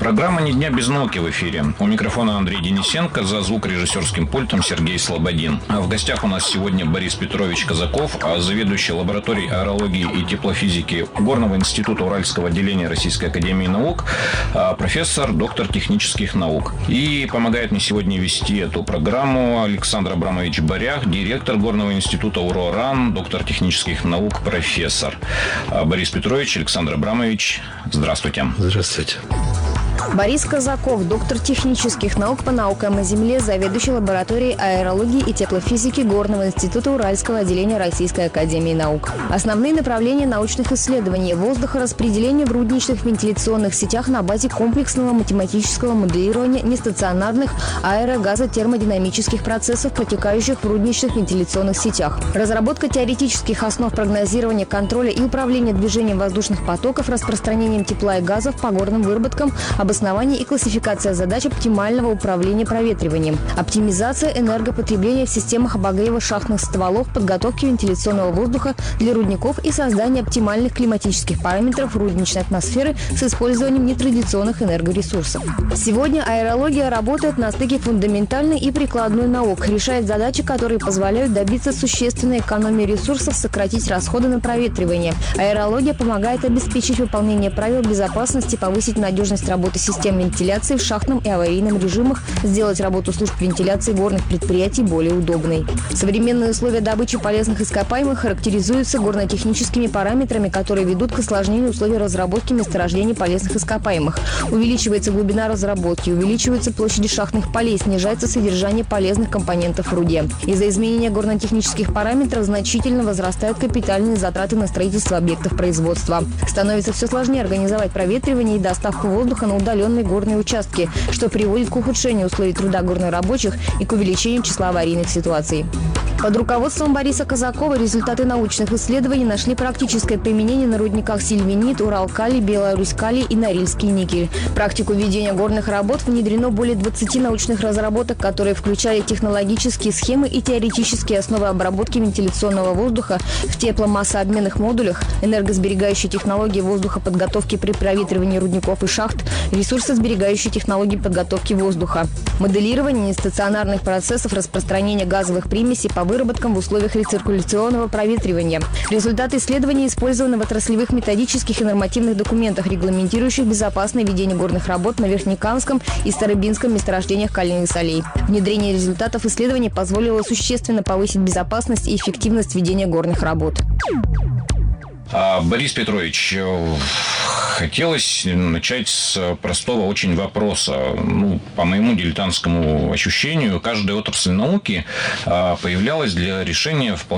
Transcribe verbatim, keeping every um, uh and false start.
Программа «Ни дня без науки» в эфире. У микрофона Андрей Денисенко, за звукорежиссерским пультом Сергей Слободин. А в гостях у нас сегодня Борис Петрович Казаков, заведующий лабораторией аэрологии и теплофизики Горного института Уральского отделения Российской академии наук, профессор, доктор технических наук. И помогает мне сегодня вести эту программу Александр Абрамович Борях, директор Горного института УРО-РАН, доктор технических наук, профессор. Борис Петрович, Александр Абрамович, здравствуйте. Здравствуйте. Борис Казаков, доктор технических наук по наукам о земле, заведующий лабораторией аэрологии и теплофизики Горного института Уральского отделения Российской академии наук. Основные направления научных исследований: воздухораспределение в рудничных вентиляционных сетях на базе комплексного математического моделирования нестационарных аэрогазотермодинамических процессов, протекающих в рудничных вентиляционных сетях. Разработка теоретических основ прогнозирования, контроля и управления движением воздушных потоков, распространением тепла и газов по горным выработкам, обоснование и классификация задач оптимального управления проветриванием, оптимизация энергопотребления в системах обогрева шахтных стволов, подготовки вентиляционного воздуха для рудников и создание оптимальных климатических параметров рудничной атмосферы с использованием нетрадиционных энергоресурсов. Сегодня аэрология работает на стыке фундаментальной и прикладной наук, решает задачи, которые позволяют добиться существенной экономии ресурсов, сократить расходы на проветривание. Аэрология помогает обеспечить выполнение правил безопасности, повысить надежность работы систем вентиляции в шахтном и аварийном режимах, сделать работу служб вентиляции горных предприятий более удобной. Современные условия добычи полезных ископаемых характеризуются горнотехническими параметрами, которые ведут к осложнению условий разработки месторождений полезных ископаемых. Увеличивается глубина разработки, увеличиваются площади шахтных полей, снижается содержание полезных компонентов в руде. Из-за изменения горнотехнических параметров значительно возрастают капитальные затраты на строительство объектов производства. Становится все сложнее организовать проветривание и доставку воздуха на удаленные горные участки, что приводит к ухудшению условий труда горнорабочих и к увеличению числа аварийных ситуаций. Под руководством Бориса Казакова результаты научных исследований нашли практическое применение на рудниках Сильвинит, Уралкалий, Беларусь-Калий и Норильский никель. В практику ведения горных работ внедрено более двадцати научных разработок, которые включали технологические схемы и теоретические основы обработки вентиляционного воздуха в тепломассообменных модулях, энергосберегающие технологии воздухоподготовки при проветривании рудников и шахт, ресурсосберегающие технологии подготовки воздуха, моделирование нестационарных процессов распространения газовых примесей по выработкам в условиях рециркуляционного проветривания. Результаты исследований использованы в отраслевых методических и нормативных документах, регламентирующих безопасное ведение горных работ на Верхнекамском и Старобинском месторождениях кальных солей. Внедрение результатов исследований позволило существенно повысить безопасность и эффективность ведения горных работ. Борис Петрович, хотелось начать с простого очень вопроса. Ну, по моему дилетантскому ощущению, каждая отрасль науки появлялась для решения вполне